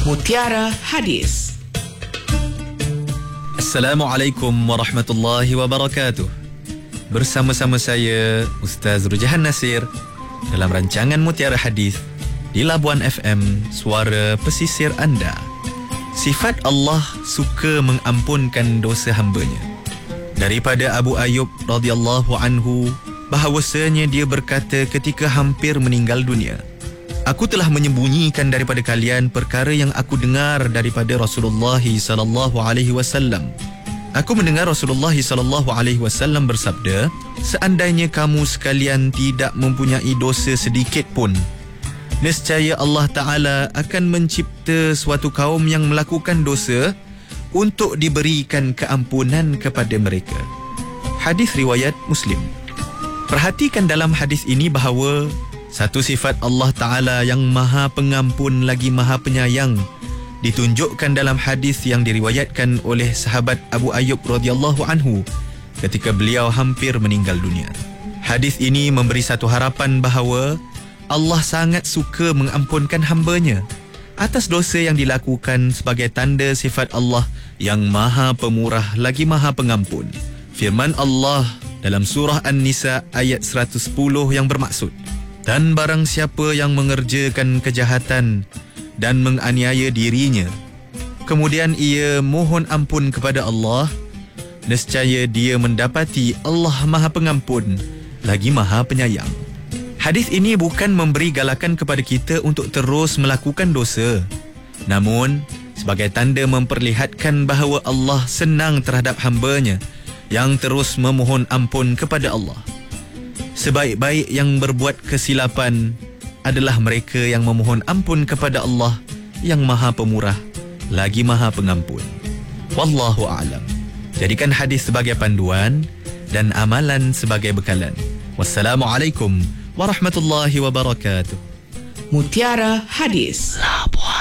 Mutiara Hadis. Assalamualaikum warahmatullahi wabarakatuh. Bersama-sama saya Ustaz Rujahan Nasir dalam rancangan Mutiara Hadis di Labuan FM, suara pesisir anda. Sifat Allah suka mengampunkan dosa hambanya. Daripada Abu Ayyub radhiyallahu anhu, bahawasanya dia berkata ketika hampir meninggal dunia, aku telah menyembunyikan daripada kalian perkara yang aku dengar daripada Rasulullah sallallahu alaihi wasallam. Aku mendengar Rasulullah sallallahu alaihi wasallam bersabda, seandainya kamu sekalian tidak mempunyai dosa sedikit pun, nescaya Allah Ta'ala akan mencipta suatu kaum yang melakukan dosa untuk diberikan keampunan kepada mereka. Hadis riwayat Muslim. Perhatikan dalam hadis ini bahawa satu sifat Allah Ta'ala yang maha pengampun lagi maha penyayang ditunjukkan dalam hadis yang diriwayatkan oleh sahabat Abu Ayyub radhiyallahu anhu ketika beliau hampir meninggal dunia. Hadis ini memberi satu harapan bahawa Allah sangat suka mengampunkan hambanya atas dosa yang dilakukan sebagai tanda sifat Allah yang maha pemurah lagi maha pengampun. Firman Allah dalam surah An-Nisa ayat 110 yang bermaksud, dan barang siapa yang mengerjakan kejahatan dan menganiaya dirinya, kemudian ia mohon ampun kepada Allah, nescaya dia mendapati Allah maha pengampun lagi maha penyayang. Hadis ini bukan memberi galakan kepada kita untuk terus melakukan dosa, namun sebagai tanda memperlihatkan bahawa Allah senang terhadap hambanya yang terus memohon ampun kepada Allah. Sebaik-baik yang berbuat kesilapan adalah mereka yang memohon ampun kepada Allah yang maha pemurah lagi maha pengampun. Wallahu a'lam. Jadikan hadis sebagai panduan dan amalan sebagai bekalan. Wassalamualaikum warahmatullahi wabarakatuh. Mutiara Hadis. Labuan.